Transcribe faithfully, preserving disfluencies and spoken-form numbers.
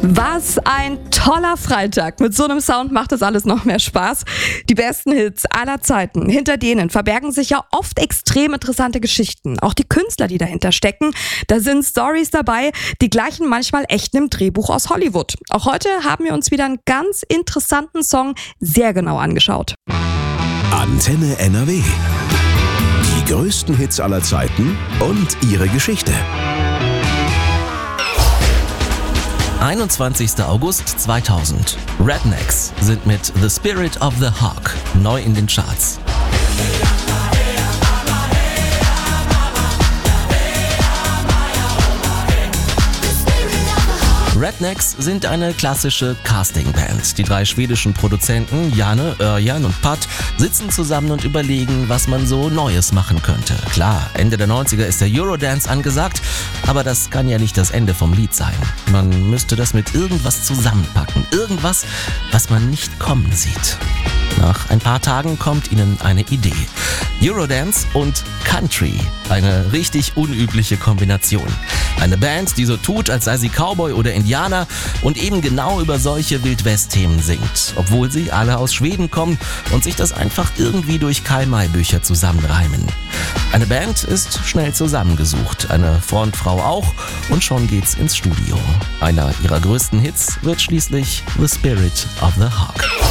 Was ein toller Freitag. Mit so einem Sound macht das alles noch mehr Spaß. Die besten Hits aller Zeiten. Hinter denen verbergen sich ja oft extrem interessante Geschichten. Auch die Künstler, die dahinter stecken. Da sind Storys dabei, die gleichen manchmal echt einem Drehbuch aus Hollywood. Auch heute haben wir uns wieder einen ganz interessanten Song sehr genau angeschaut. Antenne N R W. Die größten Hits aller Zeiten und ihre Geschichte. einundzwanzigster August zweitausend. Rednecks sind mit The Spirit of the Hawk neu in den Charts. Rednecks sind eine klassische Castingband. Die drei schwedischen Produzenten Janne, Örjan und Pat sitzen zusammen und überlegen, was man so Neues machen könnte. Klar, Ende der neunziger ist der Eurodance angesagt, aber das kann ja nicht das Ende vom Lied sein. Man müsste das mit irgendwas zusammenpacken. Irgendwas, was man nicht kommen sieht. Nach ein paar Tagen kommt ihnen eine Idee. Eurodance und Country. Eine richtig unübliche Kombination. Eine Band, die so tut, als sei sie Cowboy oder Indianer und eben genau über solche Wildwest-Themen singt. Obwohl sie alle aus Schweden kommen und sich das einfach irgendwie durch Karl-May-Bücher zusammenreimen. Eine Band ist schnell zusammengesucht, eine Frontfrau auch, und schon geht's ins Studio. Einer ihrer größten Hits wird schließlich The Spirit of the Hawk.